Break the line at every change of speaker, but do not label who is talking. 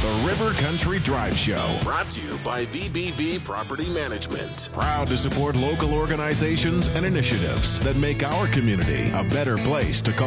The River Country Drive Show.
Brought to you by VBV Property Management.
Proud to support local organizations and initiatives that make our community a better place to call